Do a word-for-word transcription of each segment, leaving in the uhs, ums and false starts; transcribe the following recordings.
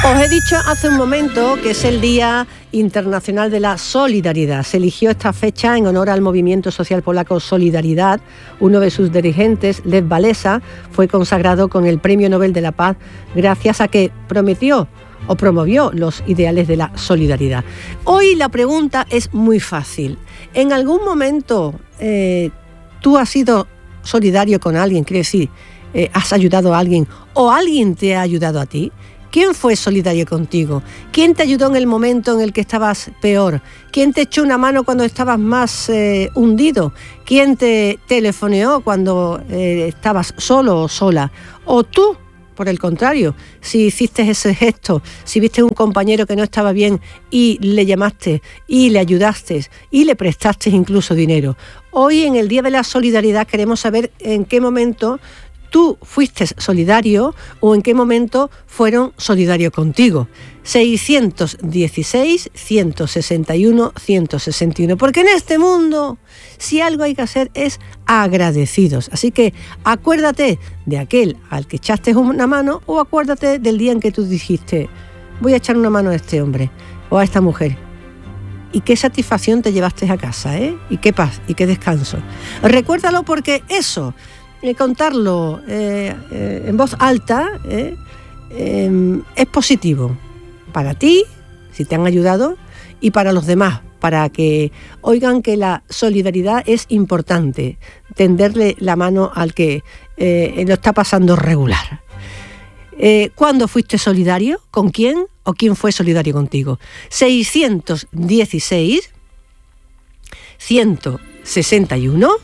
Os he dicho hace un momento que es el Día Internacional de la Solidaridad. Se eligió esta fecha en honor al movimiento social polaco Solidaridad. Uno de sus dirigentes, Lech Walesa, fue consagrado con el Premio Nobel de la Paz gracias a que prometió o promovió los ideales de la solidaridad. Hoy la pregunta es muy fácil. ¿En algún momento eh, tú has sido solidario con alguien? Quiere decir, eh, ¿has ayudado a alguien o alguien te ha ayudado a ti? ¿Quién fue solidario contigo? ¿Quién te ayudó en el momento en el que estabas peor? ¿Quién te echó una mano cuando estabas más eh, hundido? ¿Quién te telefoneó cuando eh, estabas solo o sola? ¿O tú, por el contrario, si hiciste ese gesto, si viste a un compañero que no estaba bien y le llamaste y le ayudaste y le prestaste incluso dinero? Hoy, en el Día de la Solidaridad, queremos saber en qué momento tú fuiste solidario o en qué momento fueron solidarios contigo. seiscientos dieciséis, ciento sesenta y uno, ciento sesenta y uno. Porque en este mundo, si algo hay que hacer es agradecidos. Así que acuérdate de aquel al que echaste una mano o acuérdate del día en que tú dijiste: voy a echar una mano a este hombre o a esta mujer. Y qué satisfacción te llevaste a casa, ¿eh? Y qué paz y qué descanso. Recuérdalo, porque eso, contarlo eh, eh, en voz alta eh, eh, es positivo para ti, si te han ayudado, y para los demás, para que oigan que la solidaridad es importante, tenderle la mano al que eh, lo está pasando regular. Eh, ¿Cuándo fuiste solidario? ¿Con quién? ¿O quién fue solidario contigo? seiscientos dieciséis, ciento sesenta y uno,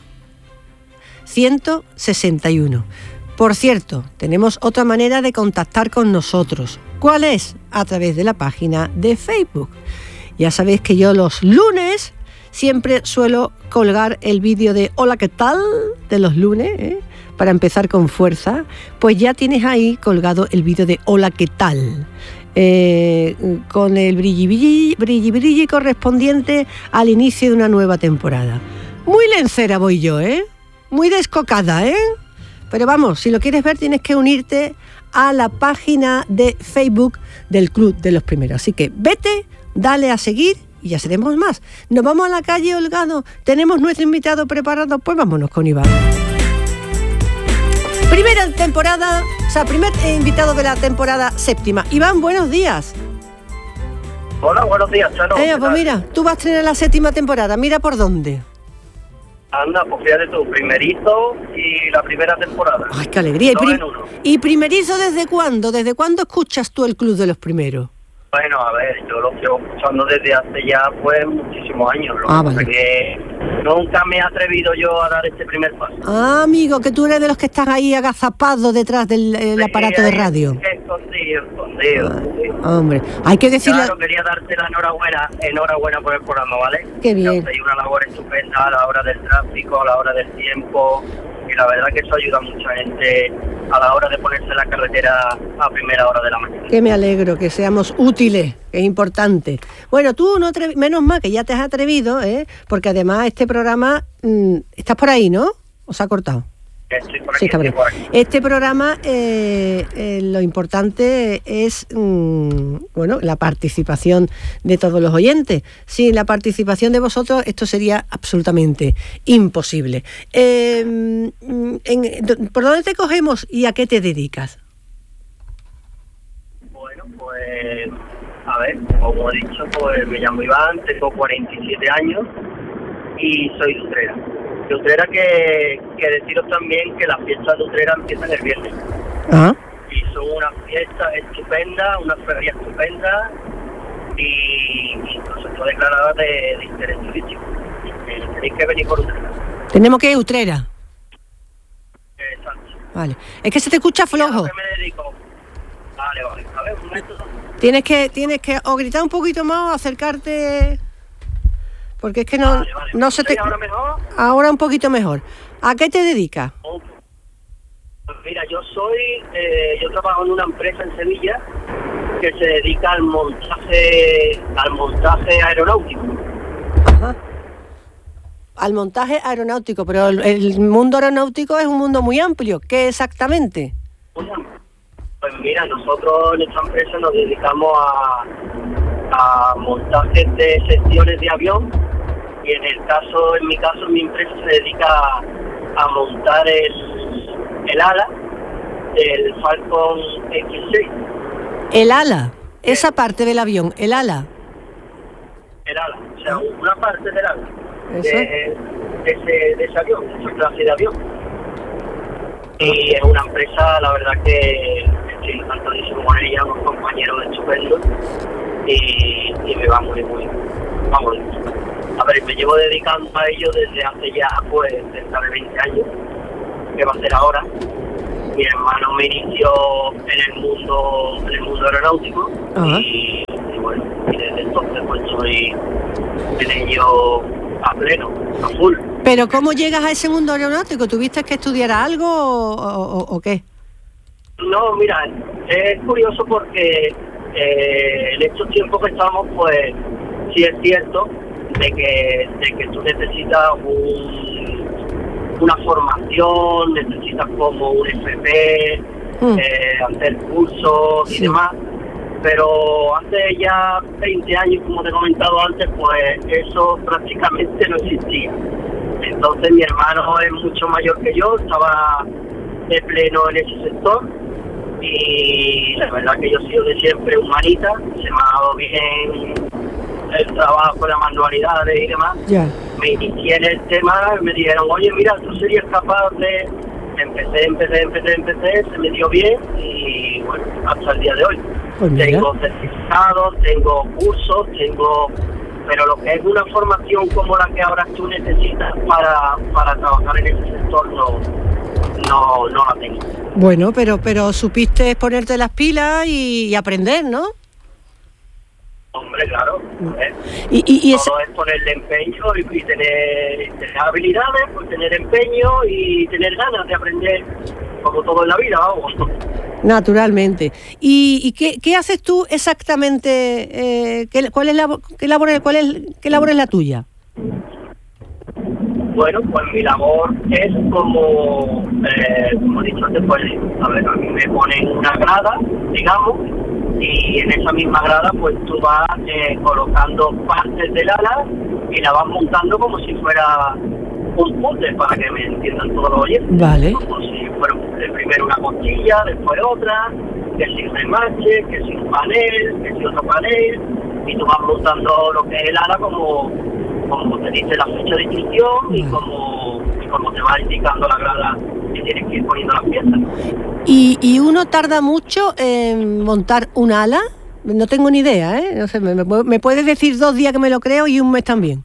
ciento sesenta y uno. Por cierto, tenemos otra manera de contactar con nosotros. ¿Cuál es? A través de la página de Facebook. Ya sabéis que yo los lunes siempre suelo colgar el vídeo de Hola, ¿qué tal? De los lunes, ¿eh? Para empezar con fuerza. Pues ya tienes ahí colgado el vídeo de Hola, ¿qué tal? Eh, con el brilli brilli, brilli brilli correspondiente al inicio de una nueva temporada. Muy lencera voy yo, ¿eh? Muy descocada, ¿eh? Pero vamos, si lo quieres ver tienes que unirte a la página de Facebook del Club de los Primeros. Así que vete, dale a seguir y ya seremos más. Nos vamos a la calle, Holgado. Tenemos nuestro invitado preparado. Pues vámonos con Iván. Primera temporada, o sea, primer invitado de la temporada séptima. Iván, buenos días. Hola, buenos días, Chano. Eh, pues mira, tú vas a tener la séptima temporada. Mira por dónde. Anda, pues fíjate tú, primerizo y la primera temporada. ¡Ay, qué alegría! ¿Y, Dos prim- en uno. ¿Y primerizo desde cuándo? ¿Desde cuándo escuchas tú el Club de los Primeros? Bueno, a ver, yo lo llevo escuchando desde hace ya, pues, muchísimos años. Lo Ah, que pasa vale. que nunca me he atrevido yo a dar este primer paso. Ah, amigo, que tú eres de los que estás ahí agazapados detrás del el Sí, aparato de ahí, radio. Escondido, escondido. Ah, sí. hombre, hay que decirle... Claro, quería darte la enhorabuena, enhorabuena por el programa, ¿vale? Qué bien. Hay una labor estupenda a la hora del tráfico, a la hora del tiempo, y la verdad que eso ayuda a mucha gente a la hora de ponerse en la carretera a primera hora de la mañana. Que me alegro, que seamos útiles, que es importante. Bueno, tú no atrevi- menos mal que ya te has atrevido, ¿eh? Porque además este programa... Mmm, estás por ahí, ¿no? ¿O se ha cortado? Estoy por Sí, aquí, está estoy bien. por aquí. Este programa, eh, eh, lo importante es mm, bueno, la participación de todos los oyentes. Sin la participación de vosotros, esto sería absolutamente imposible. Eh, mm, en, ¿Por dónde te cogemos y a qué te dedicas? Bueno, pues, a ver, como he dicho, pues me llamo Iván, tengo cuarenta y siete años y soy de Utrera. De Utrera que, que deciros también que las fiestas de Utrera empiezan el viernes. Ah. Y son unas fiestas estupendas, unas ferias estupendas y incluso está declarada de, de interés turístico. Eh, Tenéis que venir por Utrera. Tenemos que ir a Utrera. Exacto. Vale. Es que se te escucha ¿Y a flojo. lo que me dedico? Vale, vale. A ver, un método. Tienes que, tienes que o gritar un poquito más o acercarte... Porque es que no, Vale, vale. no se te... ¿Estoy ahora mejor? Ahora un poquito mejor. ¿A qué te dedicas? Pues mira, yo soy, eh, yo trabajo en una empresa en Sevilla que se dedica al montaje, al montaje aeronáutico. Ajá. Al montaje aeronáutico, pero el, el mundo aeronáutico es un mundo muy amplio. ¿Qué exactamente? Pues mira, nosotros en esta empresa nos dedicamos a, a montajes de secciones de avión, y en el caso, en mi caso, mi empresa se dedica a, a montar el, el ala del Falcon X seis. El ala, esa parte del avión, el ala. El ala, o sea, una parte del ala de, ¿Eso? de, ese, de ese avión, de esa clase de avión. Y es una empresa, la verdad que estoy encantadísimo con ella, unos compañeros estupendos, y, y me va muy, muy, vamos, a ver, me llevo dedicando a ello desde hace ya, pues, cerca de veinte años, que va a ser ahora. Mi hermano me inició en el mundo, en el mundo aeronáutico, y, y bueno, y desde entonces pues estoy en ello a pleno, a full. Pero ¿cómo llegas a ese mundo aeronáutico? ¿Tuviste que estudiar algo o, o, o qué? No, mira, es curioso porque eh, en estos tiempos que estamos, pues sí es cierto de que, de que tú necesitas un, una formación, necesitas como un F P, mm. eh, hacer cursos y sí. demás, pero hace ya veinte años, como te he comentado antes, pues eso prácticamente no existía. Entonces mi hermano es mucho mayor que yo, estaba de pleno en ese sector, y la verdad que yo he sido de siempre humanita, se me ha dado bien el trabajo, las manualidades y demás. Yeah. Me inicié en el tema, me dijeron, oye, mira, tú serías capaz de... Empecé, empecé, empecé, empecé, se me dio bien, y bueno, hasta el día de hoy. Pues tengo certificados, tengo cursos, tengo... Pero lo que es una formación como la que ahora tú necesitas para, para trabajar en ese sector, no, no, no la tengo. Bueno, pero pero supiste ponerte las pilas y, y aprender, ¿no? Hombre, claro. ¿eh? Y, y, y Todo ese... es ponerle empeño y, y tener, tener habilidades, pues tener empeño y tener ganas de aprender, como todo en la vida, vamos. Naturalmente. ¿Y, y qué, qué haces tú exactamente? Eh, ¿qué, cuál, es la, qué, labor, cuál es, ¿Qué labor es la tuya? Bueno, pues mi labor es como, eh, como he dicho antes, pues, a ver, a mí me ponen una grada, digamos, y en esa misma grada pues tú vas eh, colocando partes del ala y la vas montando como si fuera un puzzle, para que me entiendan todos los oyentes. Vale. Como si fuera primero una costilla, después otra, que si un remache, que si un panel, que si otro panel, y tú vas montando lo que es el ala como, como te dice la fecha de inscripción y como, y como te va indicando la grada que tienes que ir poniendo las piezas. ¿Y, y uno tarda mucho en montar un ala? No tengo ni idea, ¿eh? No sé, me, me, me puedes decir dos días que me lo creo y un mes también.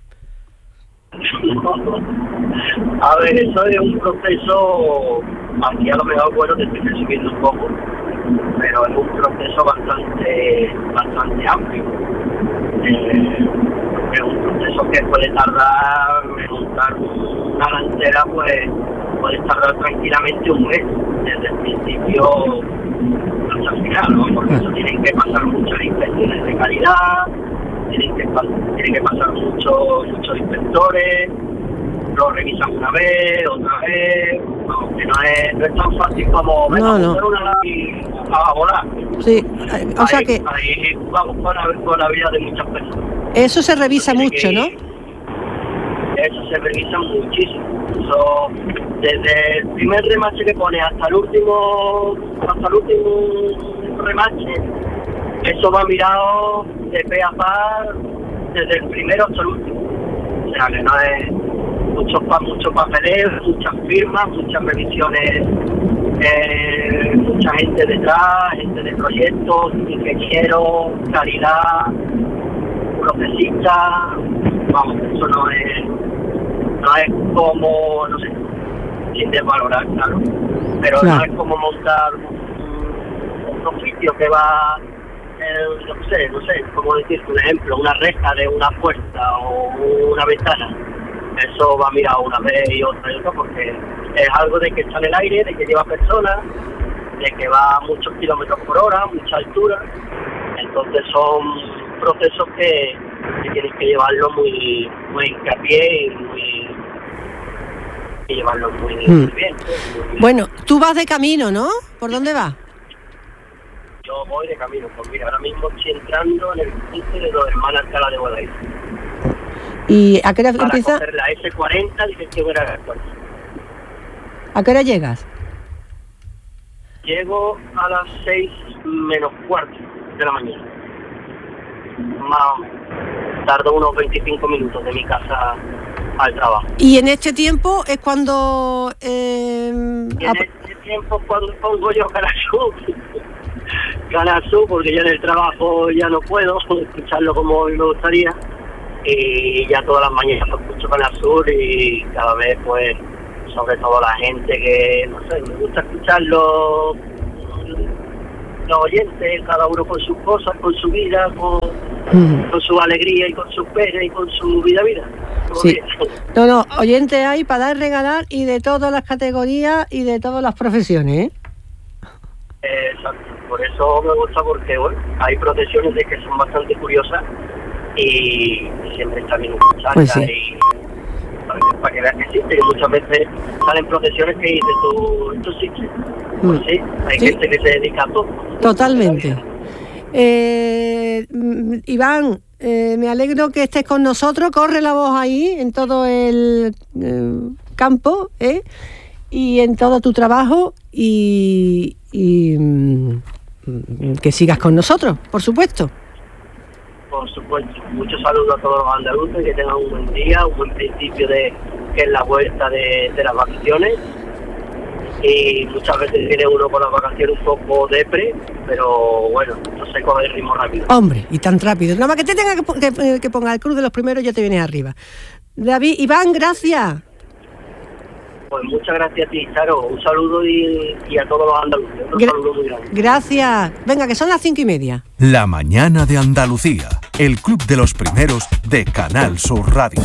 A ver, eso es un proceso, aquí a lo mejor, bueno, te estoy recibiendo un poco, pero es un proceso bastante bastante amplio. Eh, es un proceso que puede tardar, montar una delantera, pues puede tardar tranquilamente un mes, desde el principio hasta el final, ¿no? Porque eso tienen que pasar muchas inspecciones de calidad, tienen que, tienen que pasar muchos muchos inspectores, lo revisan una vez, otra vez, vamos, que no es, no es tan fácil como no, a no. hacer una y a volar. Sí, o ahí, sea que... Ahí vamos con la, con la vida de muchas personas. Eso se revisa eso mucho, ¿no? Eso se revisa muchísimo. Eso, desde el primer remache que pone hasta el último, hasta el último remache, eso va mirado de pe a pa desde el primero hasta el último. O sea que no es mucho, mucho papeleo, muchas firmas, muchas revisiones, eh, mucha gente detrás, gente de proyectos, ingenieros, calidad, procesistas. Vamos, eso no es, no es como, no sé, sin desvalorar, claro, pero claro. No es como montar un, un oficio que va, eh, no sé, no sé, como decirte un ejemplo, una reja de una puerta o una ventana. Eso va mirado una vez y otra y otra porque es algo de que está en el aire, de que lleva personas, de que va a muchos kilómetros por hora, mucha altura. Entonces son procesos que, que tienes que llevarlo muy muy hincapié y muy y llevarlo muy, hmm. muy, bien, muy bien. Bueno, tú vas de camino, ¿no? ¿Por dónde vas? pero voy de camino. Pues mira, ahora mismo estoy entrando en el cruce de Dos Hermanas Alcalá de Guadaira. ¿Y a qué hora para empieza? Para coger la ese cuarenta, dirección Guadalajara. ¿A qué hora llegas? Llego a las seis menos cuarto de la mañana. Más o menos. Tardo unos veinticinco minutos de mi casa al trabajo. Y en este tiempo es cuando... Eh, y en este tiempo es cuando pongo yo Canal Sur. Canal Sur, porque ya en el trabajo ya no puedo escucharlo como me gustaría. Y ya todas las mañanas escucho Canal Sur y cada vez pues, sobre todo la gente que, no sé, me gusta escucharlo, los oyentes, cada uno con sus cosas, con su vida, con, mm. con su alegría y con sus penas y con su vida vida. Sí. No, no, oyentes hay para dar y regalar y de todas las categorías y de todas las profesiones, ¿eh? Exacto, por eso me gusta porque, bueno, hay procesiones de que son bastante curiosas y siempre está bien escucharlas, pues sí. Y para que, para que veas que existe, que muchas veces salen procesiones que dices tú, esto existe. Pues sí, hay sí. gente que se dedica a todo. Totalmente. Eh, Iván, eh, me alegro que estés con nosotros, corre la voz ahí en todo el eh, campo, ¿eh? Y en todo tu trabajo y, y mm, que sigas con nosotros, por supuesto. Por supuesto, muchos saludos a todos los andaluces, que tengan un buen día, un buen principio de que es la vuelta de, de las vacaciones. Y muchas veces tiene uno con las vacaciones un poco depre, pero bueno, no sé coger el ritmo rápido. Hombre, y tan rápido. Nada más que te tenga que, que, que ponga el cruz de los primeros, ya te vienes arriba. David, Iván, gracias. Pues muchas gracias a ti, Charo. Un saludo y, y a todos los andaluces. Un Gra- saludo muy grande. Gracias. Venga, que son las cinco y media. La mañana de Andalucía, el club de los primeros de Canal Sur Radio.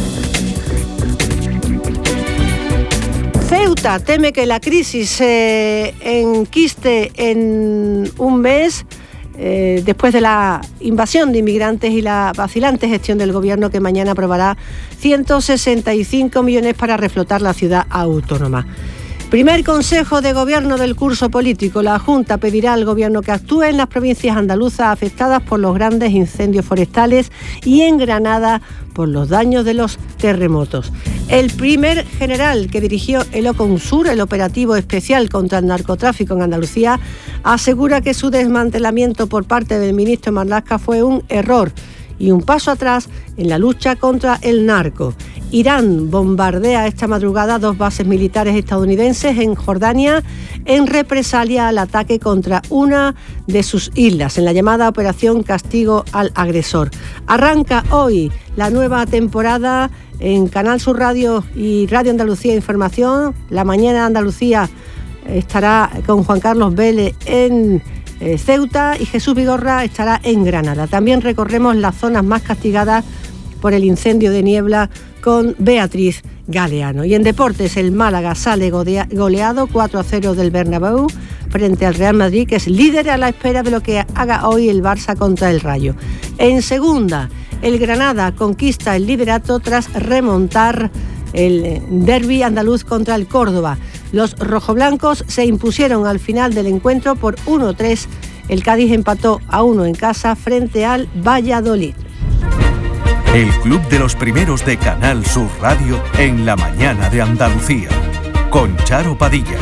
Ceuta teme que la crisis se eh, enquiste en un mes eh, después de la invasión de inmigrantes y la vacilante gestión del gobierno que mañana aprobará ciento sesenta y cinco millones para reflotar la ciudad autónoma. Primer consejo de gobierno del curso político. La Junta pedirá al gobierno que actúe en las provincias andaluzas afectadas por los grandes incendios forestales y en Granada por los daños de los terremotos. El primer general que dirigió el OCONSUR, el operativo especial contra el narcotráfico en Andalucía, asegura que su desmantelamiento por parte del ministro Marlaska fue un error y un paso atrás en la lucha contra el narco. Irán bombardea esta madrugada dos bases militares estadounidenses en Jordania en represalia al ataque contra una de sus islas, en la llamada Operación Castigo al Agresor. Arranca hoy la nueva temporada en Canal Sur Radio y Radio Andalucía Información. La mañana de Andalucía estará con Juan Carlos Vélez en eh, Ceuta y Jesús Vigorra estará en Granada. También recorremos las zonas más castigadas por el incendio de Niebla con Beatriz Galeano. Y en deportes, el Málaga sale goleado cuatro a cero del Bernabéu frente al Real Madrid, que es líder a la espera de lo que haga hoy el Barça contra el Rayo. En segunda, el Granada conquista el liderato tras remontar el derbi andaluz contra el Córdoba. Los rojoblancos se impusieron al final del encuentro por uno a tres. El Cádiz empató a uno en casa frente al Valladolid. El club de los primeros de Canal Sur Radio en la mañana de Andalucía, con Charo Padilla.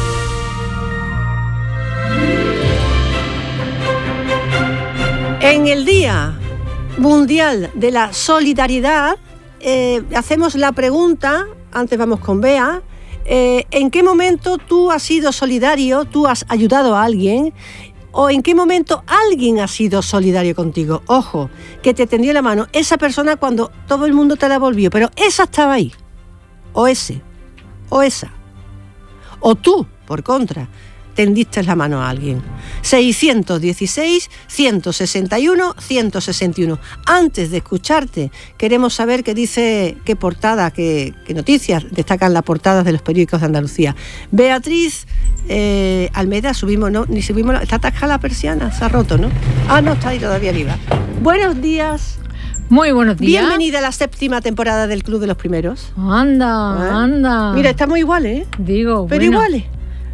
En el Día Mundial de la Solidaridad, eh, hacemos la pregunta, antes vamos con Bea, eh, ¿en qué momento tú has sido solidario, tú has ayudado a alguien? ¿O en qué momento alguien ha sido solidario contigo? Ojo, que te tendió la mano esa persona cuando todo el mundo te la volvió, pero esa estaba ahí. O ese, o esa. O tú, por contra, tendiste la mano a alguien. seiscientos dieciséis, ciento sesenta y uno, ciento sesenta y uno. Antes de escucharte, queremos saber qué dice, qué portada, qué, qué noticias destacan las portadas de los periódicos de Andalucía. Beatriz eh, Almeida, subimos, no, ni subimos, está atascada la persiana, se ha roto, ¿no? Ah, no, está ahí todavía viva. Buenos días. Muy buenos días. Bienvenida a la séptima temporada del Club de los Primeros. Anda, ¿Eh? anda. Mira, estamos iguales, ¿eh? Digo, Pero bueno. iguales.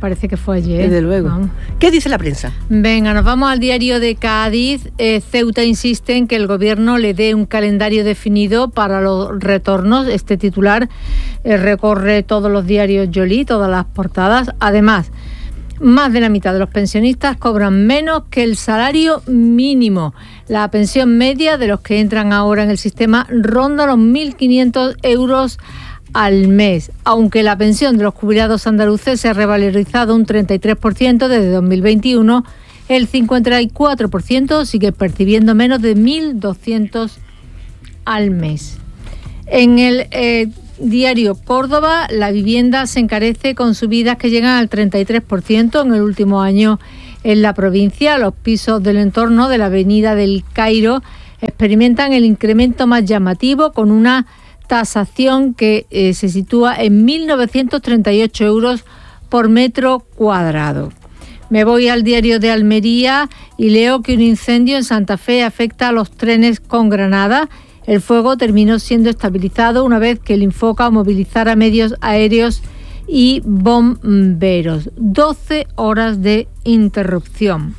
Parece que fue ayer. Desde luego. Vamos. ¿Qué dice la prensa? Venga, nos vamos al diario de Cádiz. Eh, Ceuta insiste en que el gobierno le dé un calendario definido para los retornos. Este titular eh, recorre todos los diarios Yoli, todas las portadas. Además, más de la mitad de los pensionistas cobran menos que el salario mínimo. La pensión media de los que entran ahora en el sistema ronda los mil quinientos euros al mes, aunque la pensión de los jubilados andaluces se ha revalorizado un treinta y tres por ciento desde dos mil veintiuno, el cincuenta y cuatro por ciento sigue percibiendo menos de mil doscientos al mes. En el eh, diario Córdoba, la vivienda se encarece con subidas que llegan al treinta y tres por ciento en el último año en la provincia. Los pisos del entorno de la avenida del Cairo experimentan el incremento más llamativo, con una tasación que eh, se sitúa en mil novecientos treinta y ocho euros por metro cuadrado. Me voy al diario de Almería y leo que un incendio en Santa Fe afecta a los trenes con Granada. El fuego terminó siendo estabilizado una vez que el Infoca movilizara medios aéreos y bomberos. doce horas de interrupción.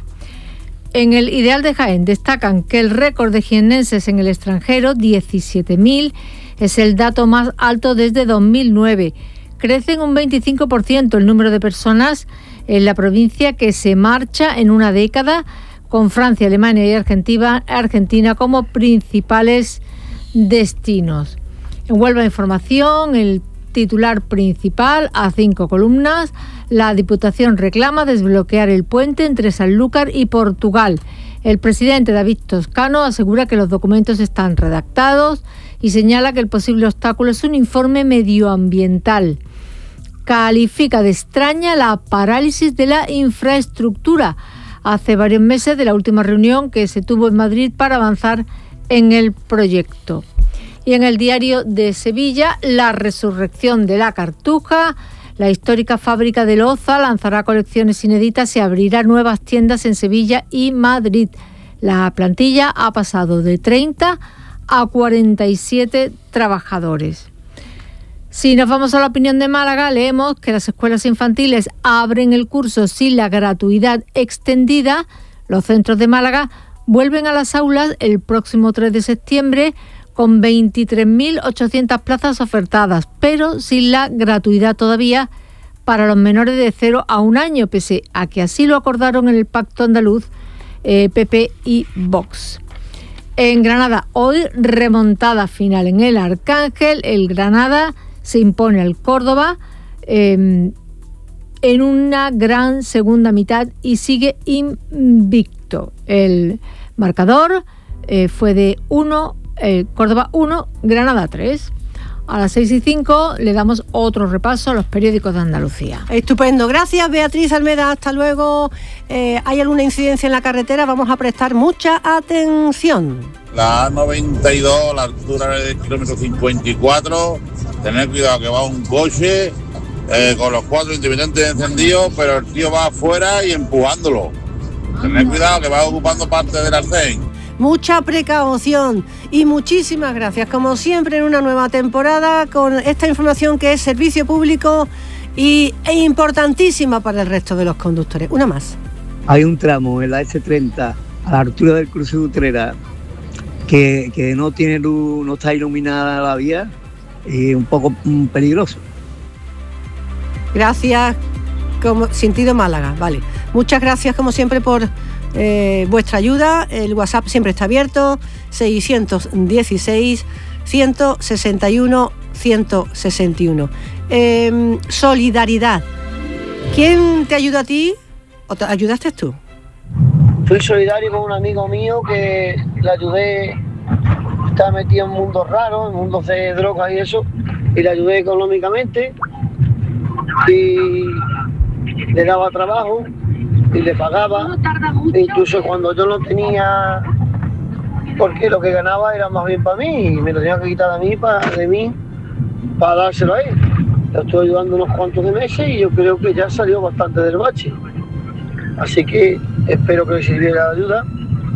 En el Ideal de Jaén destacan que el récord de jiennenses en el extranjero, diecisiete mil, es el dato más alto desde dos mil nueve. Crece en un veinticinco por ciento el número de personas en la provincia que se marcha en una década, con Francia, Alemania y Argentina, Argentina como principales destinos. En Huelva Información, el titular principal a cinco columnas: la Diputación reclama desbloquear el puente entre Sanlúcar y Portugal. El presidente David Toscano asegura que los documentos están redactados y señala que el posible obstáculo es un informe medioambiental. Califica de extraña la parálisis de la infraestructura. Hace varios meses de la última reunión que se tuvo en Madrid para avanzar en el proyecto. Y en el diario de Sevilla, la resurrección de la Cartuja. La histórica fábrica de Loza lanzará colecciones inéditas y abrirá nuevas tiendas en Sevilla y Madrid. La plantilla ha pasado de treinta a cuarenta y siete trabajadores. Si nos vamos a la opinión de Málaga, leemos que las escuelas infantiles abren el curso sin la gratuidad extendida. Los centros de Málaga vuelven a las aulas el próximo tres de septiembre con veintitrés mil ochocientas plazas ofertadas, pero sin la gratuidad todavía para los menores de cero a un año, pese a que así lo acordaron en el Pacto Andaluz eh, P P y Vox. En Granada, hoy remontada final en el Arcángel. El Granada se impone al Córdoba eh, en una gran segunda mitad y sigue invicto. El marcador eh, fue de uno, eh, Córdoba uno, Granada tres. A las seis y cinco le damos otro repaso a los periódicos de Andalucía. Estupendo. Gracias, Beatriz Almeda. Hasta luego. Eh, ¿Hay alguna incidencia en la carretera? Vamos a prestar mucha atención. La A noventa y dos, la altura del kilómetro cincuenta y cuatro. Tener cuidado que va un coche eh, con los cuatro intermitentes encendidos, pero el tío va afuera y empujándolo. Tener cuidado que va ocupando parte del arcén. Mucha precaución y muchísimas gracias, como siempre, en una nueva temporada con esta información que es servicio público y, e importantísima para el resto de los conductores. Una más. Hay un tramo en la ese treinta a la altura del cruce de Utrera que, que no tiene luz, no está iluminada la vía y un poco um, peligroso. Gracias, como sentido Málaga, vale. Muchas gracias como siempre por Eh, vuestra ayuda. El WhatsApp siempre está abierto, seiscientos dieciséis, ciento sesenta y uno, ciento sesenta y uno. Eh, solidaridad. ¿Quién te ayuda a ti o te ayudaste tú? Fui solidario con un amigo mío que le ayudé, estaba metido en mundos raros, en mundos de drogas y eso, y le ayudé económicamente y le daba trabajo y le pagaba, incluso cuando yo no tenía, porque lo que ganaba era más bien para mí, y me lo tenía que quitar a mí, para, de mí, para dárselo a él. Lo estoy ayudando unos cuantos de meses y yo creo que ya salió bastante del bache. Así que espero que le sirviera la ayuda.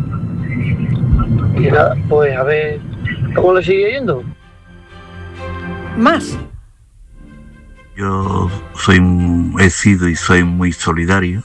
Y nada, pues a ver cómo le sigue yendo. Más. Yo soy, he sido y soy muy solidario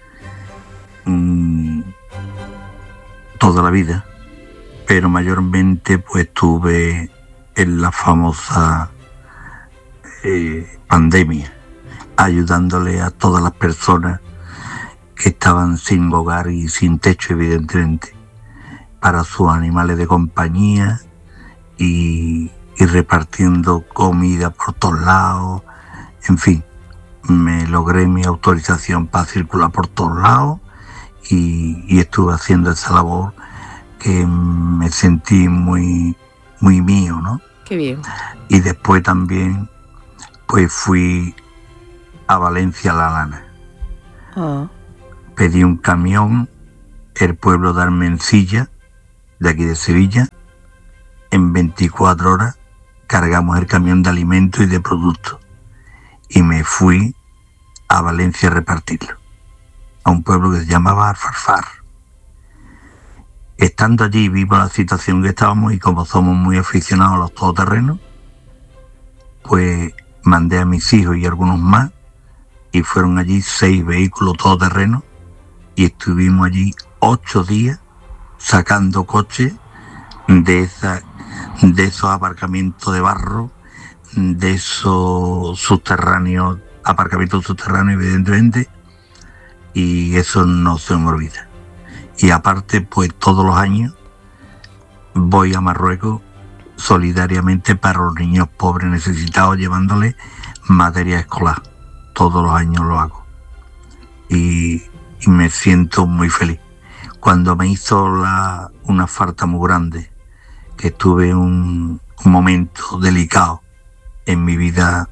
mmm, toda la vida, pero mayormente pues estuve en la famosa eh, pandemia, ayudándole a todas las personas que estaban sin hogar y sin techo, evidentemente, para sus animales de compañía y, y repartiendo comida por todos lados. En fin, me logré mi autorización para circular por todos lados y, y estuve haciendo esa labor que me sentí muy, muy mío, ¿no? Qué bien. Y después también, pues fui a Valencia a La Lana. Ah. Pedí un camión, el pueblo de Armencilla, de aquí de Sevilla. En veinticuatro horas cargamos el camión de alimentos y de productos. Y me fui a Valencia a repartirlo, a un pueblo que se llamaba Alfarfar. Estando allí vimos la situación que estábamos y como somos muy aficionados a los todoterrenos, pues mandé a mis hijos y algunos más y fueron allí seis vehículos todoterrenos y estuvimos allí ocho días sacando coches de, esa, de esos aparcamientos de barro, de esos subterráneos, aparcamientos subterráneos evidentemente, y eso no se me olvida. Y aparte, pues todos los años voy a Marruecos solidariamente para los niños pobres necesitados, llevándoles material escolar. Todos los años lo hago. Y, y me siento muy feliz. Cuando me hizo la, una falta muy grande, que tuve un, un momento delicado en mi vida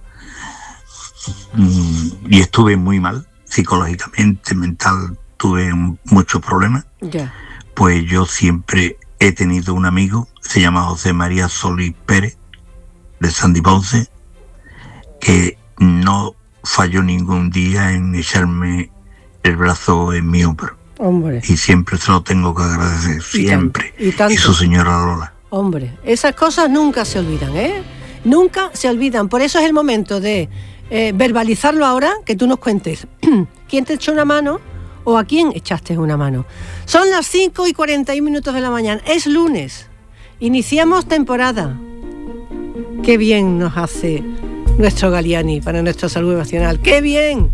y estuve muy mal, psicológicamente, mental, tuve muchos problemas, yeah. Pues yo siempre he tenido un amigo, se llama José María Solís Pérez, de Sandy Ponce, que no falló ningún día en echarme el brazo en mi hombro. Hombre. Y siempre se lo tengo que agradecer, siempre. Y, tanto, y, y su señora Lola. Hombre, esas cosas nunca se olvidan, ¿eh? Nunca se olvidan. Por eso es el momento de eh, verbalizarlo ahora, que tú nos cuentes quién te echó una mano o a quién echaste una mano. Son las cinco y cuarenta y un minutos de la mañana. Es lunes. Iniciamos temporada. Qué bien nos hace nuestro Galliani para nuestra salud emocional. ¡Qué bien!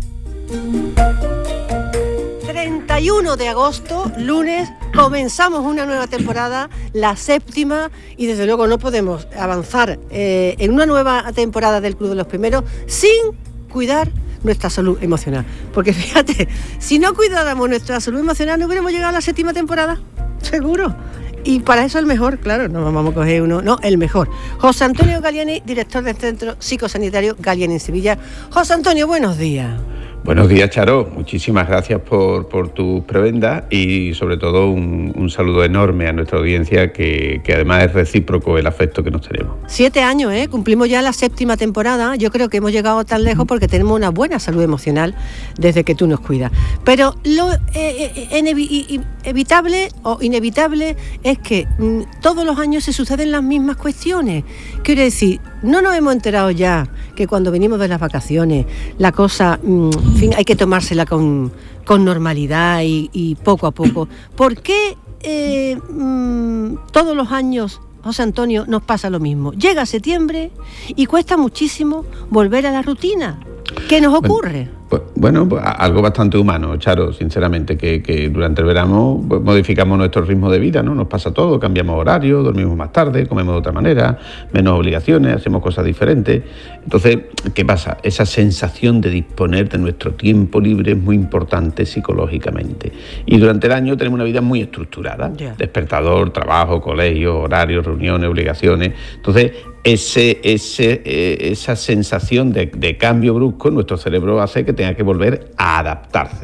treinta y uno de agosto, lunes, comenzamos una nueva temporada, la séptima, y desde luego no podemos avanzar eh, en una nueva temporada del Club de los Primeros sin cuidar nuestra salud emocional. Porque fíjate, si no cuidáramos nuestra salud emocional no hubiéramos llegado a la séptima temporada, seguro. Y para eso el mejor, claro, no vamos a coger uno, no, el mejor. José Antonio Galliani, director del Centro Psicosanitario Galliani en Sevilla. José Antonio, buenos días. Buenos días, Charo. Muchísimas gracias por, por tus prebendas y sobre todo un, un saludo enorme a nuestra audiencia que, que además es recíproco el afecto que nos tenemos. Siete años, ¿eh? Cumplimos ya la séptima temporada. Yo creo que hemos llegado tan lejos porque tenemos una buena salud emocional desde que tú nos cuidas. Pero lo eh, eh, inevi- evitable o inevitable es que mm, todos los años se suceden las mismas cuestiones. Quiero decir, no nos hemos enterado ya que cuando venimos de las vacaciones la cosa... Mm, En fin, hay que tomársela con, con normalidad y, y poco a poco. ¿Por qué eh, mmm, todos los años, José Antonio, nos pasa lo mismo? Llega septiembre y cuesta muchísimo volver a la rutina. ¿Qué nos ocurre? Pues, bueno, pues, algo bastante humano, Charo, sinceramente, que, que durante el verano pues, modificamos nuestro ritmo de vida, ¿no? Nos pasa todo, cambiamos horario, dormimos más tarde, comemos de otra manera, menos obligaciones, hacemos cosas diferentes. Entonces, ¿qué pasa? Esa sensación de disponer de nuestro tiempo libre es muy importante psicológicamente. Y durante el año tenemos una vida muy estructurada. Yeah. Despertador, trabajo, colegio, horarios, reuniones, obligaciones. Entonces, ese, ese, eh, esa sensación de, de cambio brusco, nuestro cerebro hace que tenga que volver a adaptarse.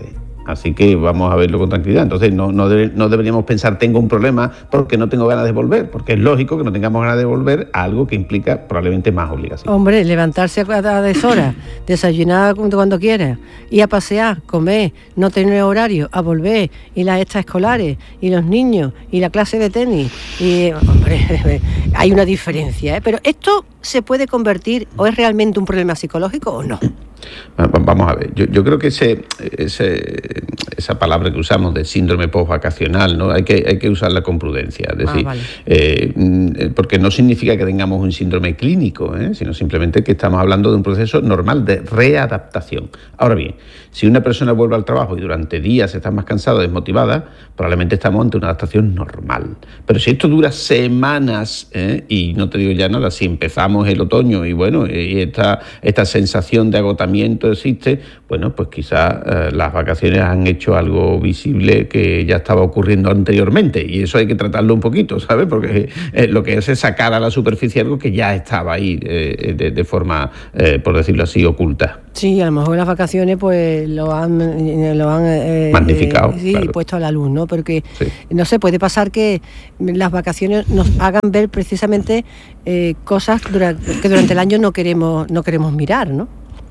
así que vamos a verlo con tranquilidad. Entonces no, no, debe, no deberíamos pensar tengo un problema porque no tengo ganas de volver, porque es lógico que no tengamos ganas de volver a algo que implica probablemente más obligación. Hombre, levantarse a deshora, desayunar cuando quiera, ir a pasear, comer, no tener horario, a volver, y las extraescolares, y los niños, y la clase de tenis, y hombre, hay una diferencia, ¿eh? Pero esto se puede convertir, o es realmente un problema psicológico o no. Vamos a ver, yo, yo creo que ese, ese, esa palabra que usamos de síndrome postvacacional, ¿no? hay, que, hay que usarla con prudencia, es decir, ah, vale. eh, porque no significa que tengamos un síndrome clínico, ¿eh? sino simplemente que estamos hablando de un proceso normal de readaptación. Ahora bien, si una persona vuelve al trabajo y durante días está más cansada o desmotivada, probablemente estamos ante una adaptación normal. Pero si esto dura semanas, ¿eh? y no te digo ya nada, si empezamos el otoño y bueno, y esta, esta sensación de agotamiento existe, bueno, pues quizás eh, las vacaciones han hecho algo visible que ya estaba ocurriendo anteriormente, y eso hay que tratarlo un poquito, ¿sabes? Porque eh, lo que hace es sacar a la superficie algo que ya estaba ahí eh, de, de forma, eh, por decirlo así, oculta. Sí, a lo mejor las vacaciones pues lo han, lo han eh, magnificado. Eh, sí, claro. puesto a la luz, ¿no? Porque, sí. no sé, puede pasar que las vacaciones nos hagan ver precisamente eh, cosas durante, que durante el año no queremos, no queremos mirar, ¿no?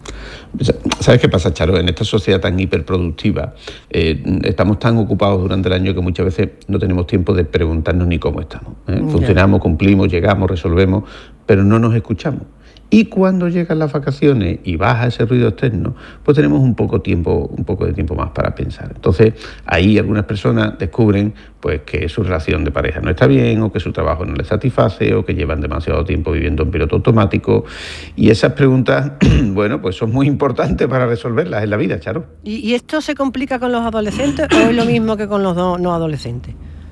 ¿Sabes qué pasa, Charo? En esta sociedad tan hiperproductiva eh, estamos tan ocupados durante el año que muchas veces no tenemos tiempo de preguntarnos ni cómo estamos. ¿eh? Funcionamos, cumplimos, llegamos, resolvemos, pero no nos escuchamos. Y cuando llegan las vacaciones y baja ese ruido externo, pues tenemos un poco tiempo, un poco de tiempo más para pensar. Entonces, ahí algunas personas descubren pues que su relación de pareja no está bien, o que su trabajo no les satisface, o que llevan demasiado tiempo viviendo en piloto automático. Y esas preguntas, bueno, pues son muy importantes para resolverlas en la vida, Charo. ¿Y, y esto se complica con los adolescentes o es lo mismo que con los no, no adolescentes?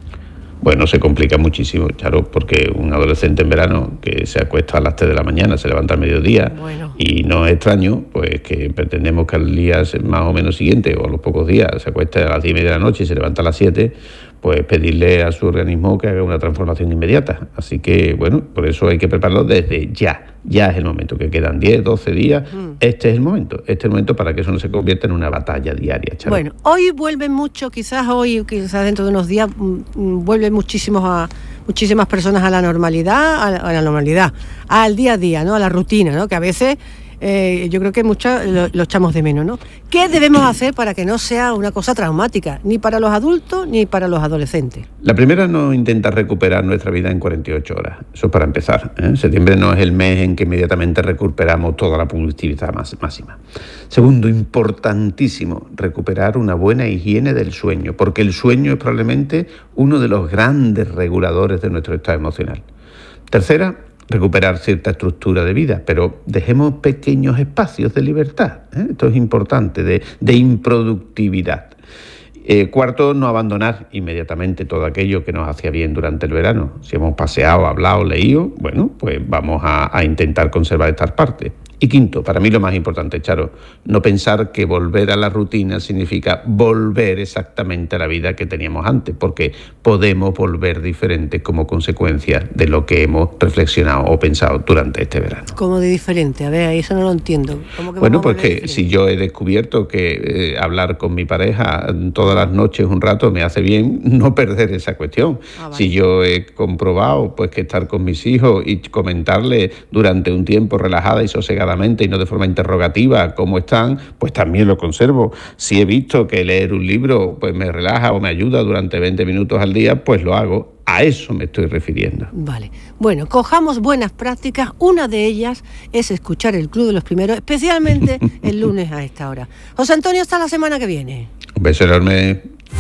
Bueno, se complica muchísimo, Charo, porque un adolescente en verano que se acuesta a las tres de la mañana, se levanta al mediodía, bueno. y no es extraño, pues que pretendemos que al día más o menos siguiente, o a los pocos días, se acueste a las diez y media de la noche y se levanta a las siete, pues pedirle a su organismo que haga una transformación inmediata. Así que, bueno, por eso hay que prepararlo desde ya. Ya es el momento, que quedan diez, doce días. Mm. Este es el momento. Este es el momento para que eso no se convierta en una batalla diaria, Charo. Bueno, hoy vuelven mucho, quizás hoy, quizás dentro de unos días, mm, vuelven muchísimos a, muchísimas personas a la normalidad, a la, a la normalidad, al día a día, ¿no? A la rutina, ¿no? Que a veces... Eh, yo creo que muchos lo, lo echamos de menos, ¿no? ¿Qué debemos hacer para que no sea una cosa traumática, ni para los adultos ni para los adolescentes? La primera, no intentar recuperar nuestra vida en cuarenta y ocho horas. Eso para empezar, ¿eh? Septiembre no es el mes en que inmediatamente recuperamos toda la productividad máxima. Segundo, importantísimo, recuperar una buena higiene del sueño, porque el sueño es probablemente uno de los grandes reguladores de nuestro estado emocional. Tercera, recuperar cierta estructura de vida, pero dejemos pequeños espacios de libertad, ¿eh? Esto es importante, de, de improductividad. Eh, cuarto, no abandonar inmediatamente todo aquello que nos hacía bien durante el verano. Si hemos paseado, hablado, leído, bueno, pues vamos a, a intentar conservar estas partes. Y quinto, para mí lo más importante, Charo, no pensar que volver a la rutina significa volver exactamente a la vida que teníamos antes, porque podemos volver diferentes como consecuencia de lo que hemos reflexionado o pensado durante este verano. ¿Cómo de diferente? A ver, eso no lo entiendo. ¿Cómo que bueno, pues que diferente? Si yo he descubierto que eh, hablar con mi pareja todas las noches un rato me hace bien, no perder esa cuestión. Ah, vale. Si yo he comprobado pues que estar con mis hijos y comentarles durante un tiempo relajada y sosegada y no de forma interrogativa cómo están, pues también lo conservo. Si he visto que leer un libro pues me relaja o me ayuda durante veinte minutos al día, pues lo hago. A eso me estoy refiriendo. Vale. Bueno, cojamos buenas prácticas. Una de ellas es escuchar el Club de los Primeros, especialmente el lunes a esta hora. José Antonio, hasta la semana que viene. Un beso enorme.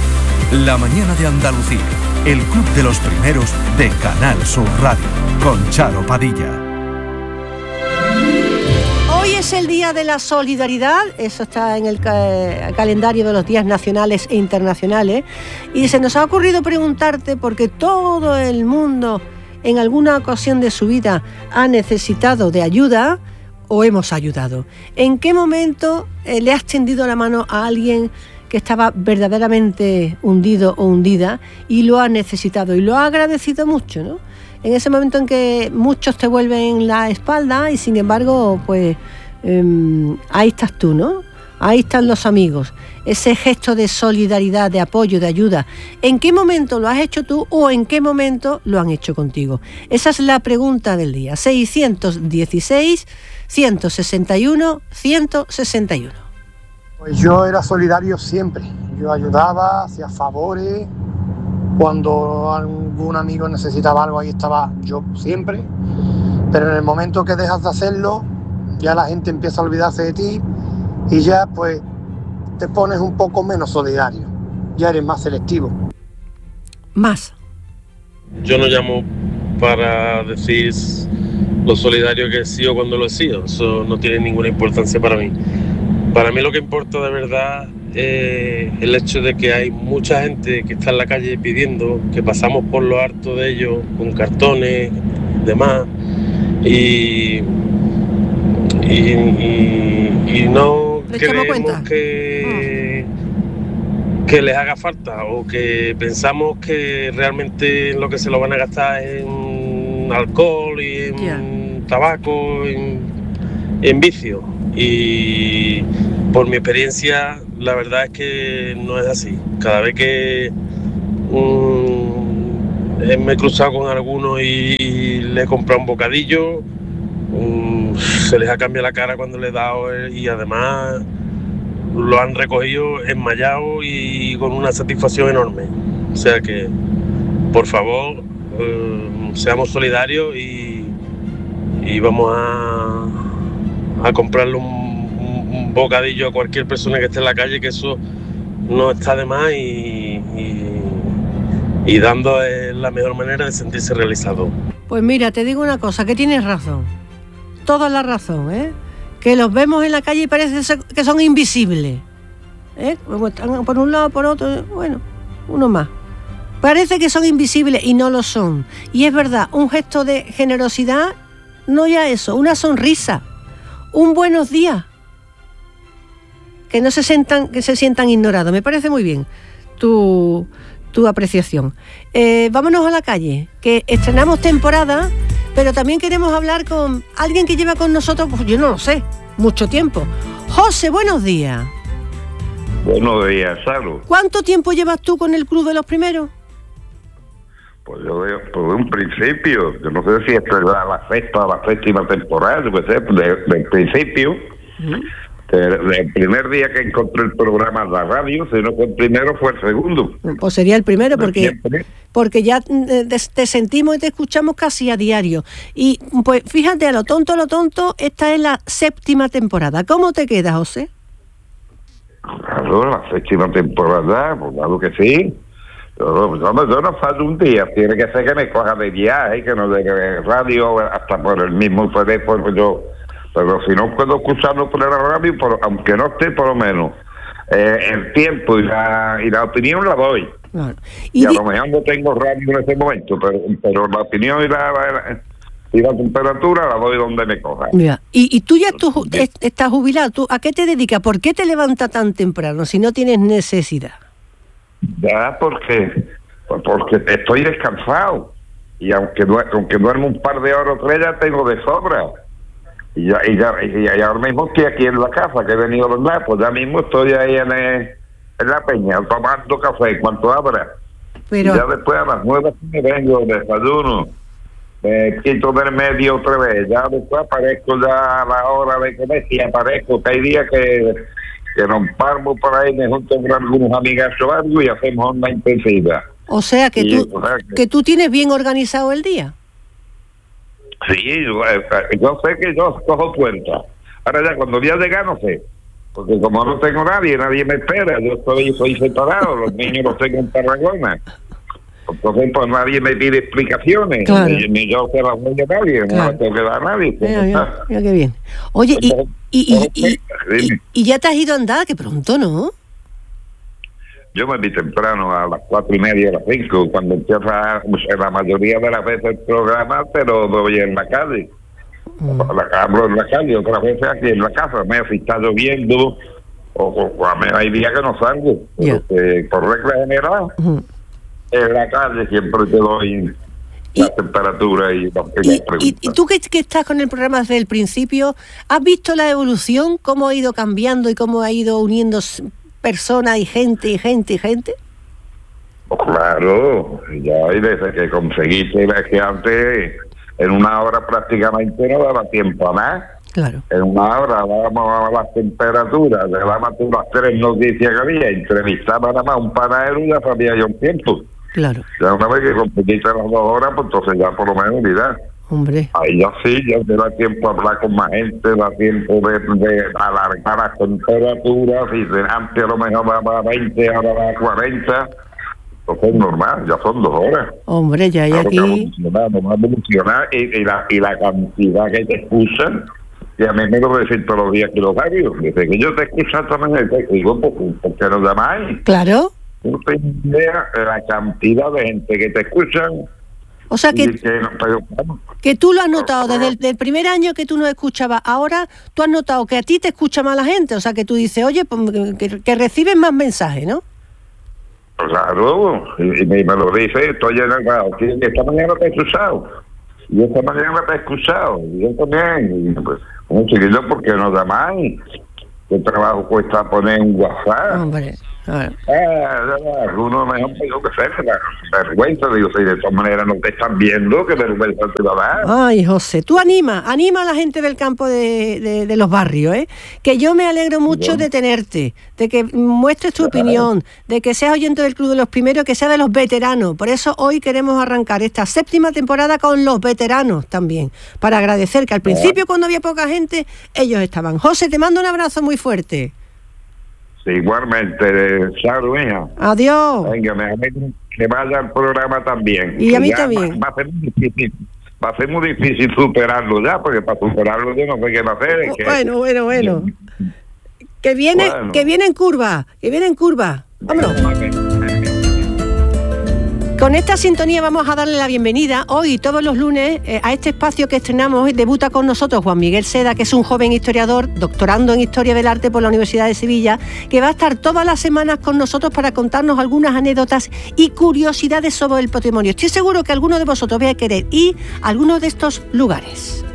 La mañana de Andalucía, el Club de los Primeros de Canal Sur Radio, con Charo Padilla. Hoy es el Día de la Solidaridad, eso está en el ca- calendario de los días nacionales e internacionales, y se nos ha ocurrido preguntarte, porque todo el mundo en alguna ocasión de su vida ha necesitado de ayuda o hemos ayudado. ¿En qué momento eh, le has tendido la mano a alguien que estaba verdaderamente hundido o hundida y lo ha necesitado y lo ha agradecido mucho, ¿no? En ese momento en que muchos te vuelven la espalda y sin embargo, pues eh, ahí estás tú, ¿no? Ahí están los amigos, ese gesto de solidaridad, de apoyo, de ayuda. ¿En qué momento lo has hecho tú o en qué momento lo han hecho contigo? Esa es la pregunta del día. seiscientos dieciséis, ciento sesenta y uno, ciento sesenta y uno. Pues yo era solidario siempre. Yo ayudaba, hacía favores. Cuando algún amigo necesitaba algo, ahí estaba yo siempre. Pero en el momento que dejas de hacerlo, ya la gente empieza a olvidarse de ti y ya pues te pones un poco menos solidario. Ya eres más selectivo. Más. Yo no llamo para decir lo solidario que he sido cuando lo he sido. Eso no tiene ninguna importancia para mí. Para mí lo que importa de verdad es el hecho de que hay mucha gente que está en la calle pidiendo, que pasamos por lo harto de ellos con cartones, demás, y, y, y, y no creemos que, que les haga falta, o que pensamos que realmente lo que se lo van a gastar es en alcohol y en yeah. tabaco, en, en vicio. Y por mi experiencia, la verdad es que no es así. Cada vez que um, me he cruzado con algunos y le he comprado un bocadillo, um, se les ha cambiado la cara cuando le he dado, y además lo han recogido enmayado y con una satisfacción enorme. O sea que, por favor, uh, seamos solidarios y, y vamos a... a comprarle un, un, un bocadillo a cualquier persona que esté en la calle, que eso no está de más, y, y, y dando es la mejor manera de sentirse realizado. Pues mira, te digo una cosa, que tienes razón, toda la razón, ¿eh? Que los vemos en la calle y parece que son invisibles, ¿eh? Están por un lado, por otro, bueno, uno más. Parece que son invisibles y no lo son. Y es verdad, un gesto de generosidad, no ya eso, una sonrisa, un buenos días, que no se sientan, que se sientan ignorados. Me parece muy bien tu, tu apreciación. Eh, vámonos a la calle, que estrenamos temporada, pero también queremos hablar con alguien que lleva con nosotros, pues yo no lo sé, mucho tiempo. José, buenos días. Buenos días, Salo. ¿Cuánto tiempo llevas tú con el Club de los Primeros? Pues yo veo por un principio, yo no sé si esto es la, la sexta o la séptima temporada, pues de, del principio, uh-huh. de, del primer día que encontré el programa de la radio, si no fue el primero, fue el segundo. Pues sería el primero, porque, porque ya te, te sentimos y te escuchamos casi a diario. Y pues fíjate, a lo tonto, a lo tonto, esta es la séptima temporada. ¿Cómo te queda, José? Claro, la séptima temporada, pues claro que sí. Yo, yo, yo no falto un día, tiene que ser que me coja de viaje, que no de radio, hasta por el mismo teléfono, yo, pero si no puedo escucharlo por la radio, por, aunque no esté, por lo menos eh, el tiempo y la, y la opinión la doy. Claro. Y, y a di- lo mejor no tengo radio en ese momento, pero, pero la opinión y la, la, y la temperatura la doy donde me coja. Mira, y, y tú ya tú, estás jubilado, ¿tú a qué te dedicas? ¿Por qué te levantas tan temprano si no tienes necesidad? Ya, porque porque estoy descansado, y aunque aunque duermo un par de horas o tres, ya tengo de sobra, y ya y ya, y ya y ahora mismo estoy aquí en la casa, que he venido, ¿verdad? Pues ya mismo estoy ahí en, el, en la peña tomando café cuanto abra. Pero... y ya después a las nueve me vengo, desayuno, me quito del medio otra vez, ya después aparezco ya a la hora de comer, y aparezco, que hay días que que nos paramos por ahí, me junto con algunos amigazos o algo y hacemos una intensidad. O sea, que, y, tú, o sea que, que tú tienes bien organizado el día. Sí, yo, yo sé que yo cojo puerta. Ahora ya, cuando ya llega, no sé. Porque como no tengo nadie, nadie me espera. Yo estoy, soy separado, los niños los tengo en Tarragona. Entonces, pues nadie me pide explicaciones. Claro. Ni, ni yo se las doy a nadie, claro. No las tengo que dar a nadie. Mira, mira, mira qué bien. Oye, y, y, y, y, y, y ya te has ido a andar, que pronto, ¿no? Yo me vi temprano, a las cuatro y media, a las cinco, cuando empieza la mayoría de las veces el programa, pero voy en la calle. Mm. La, hablo en la calle, otras veces aquí en la casa. Me si está lloviendo, o, o, o a mí hay días que no salgo. Yeah. Porque, por regla general, mm. en la calle siempre te doy la temperatura y, y, y, y tú que, que estás con el programa desde el principio, ¿has visto la evolución? ¿Cómo ha ido cambiando y cómo ha ido uniendo personas y gente y gente y gente? Pues claro, ya y desde que conseguiste la que antes en una hora prácticamente no daba tiempo a más. Claro. En una hora dábamos las temperaturas, le dábamos las tres noticias que había, entrevistaba nada más un panadero y ya sabía yo un tiempo. Claro. Ya una vez que conseguiste las dos horas, pues entonces ya por lo menos mira. Hombre. Ahí ya sí, ya te da tiempo a hablar con más gente, da tiempo de, de alargar las temperaturas, y de antes a lo mejor va a veinte, ahora va a cuarenta. Entonces es normal, ya son dos horas. Hombre, ya hay claro, aquí... Que evolucionar, no va a evolucionar, y, y, la, y la cantidad que te escuchan, y a mí me lo decir todos los días que los varios. Dice que yo te escucho también, te digo, ¿por qué no llamáis? Claro. No tengo idea de la cantidad de gente que te escuchan. O sea que, que, no, pero, que tú lo has notado desde el del primer año que tú no escuchabas. Ahora tú has notado que a ti te escucha más la gente. O sea que tú dices, oye, pues, que, que recibes más mensajes, ¿no? Claro, y, y me, me lo dice, estoy en el grado. Esta mañana te he escuchado. Y esta mañana te he escuchado. Y yo también. Y, pues, un chiquillo, ¿por qué no llamáis? ¿Qué trabajo cuesta poner un WhatsApp? Hombre, ah, algunos mejor tengo que ser vergüenza, digo, si de todas maneras no te están viendo, que vergüenza te va a dar. Ay, José, tú anima, anima a la gente del campo de, de, de los barrios, ¿eh? Que yo me alegro mucho de tenerte, de que muestres tu opinión, de que seas oyente del Club de los Primeros, que seas de los veteranos. Por eso hoy queremos arrancar esta séptima temporada con los veteranos también, para agradecer que al principio, cuando había poca gente, ellos estaban. José, te mando un abrazo muy fuerte. Sí, igualmente, chao, hija. Adiós. Venga, me, que vaya al programa también. Y a mí ya también. Va, va, a ser muy difícil, va a ser muy difícil superarlo ya, porque para superarlo yo no sé qué va a hacer. Oh, que, bueno, bueno, bueno. Que viene, bueno. que viene en curva, que viene en curva. Vámonos. Con esta sintonía vamos a darle la bienvenida hoy y todos los lunes eh, a este espacio que estrenamos. Hoy debuta con nosotros Juan Miguel Seda, que es un joven historiador, doctorando en Historia del Arte por la Universidad de Sevilla, que va a estar todas las semanas con nosotros para contarnos algunas anécdotas y curiosidades sobre el patrimonio. Estoy seguro que alguno de vosotros va a querer ir a alguno de estos lugares.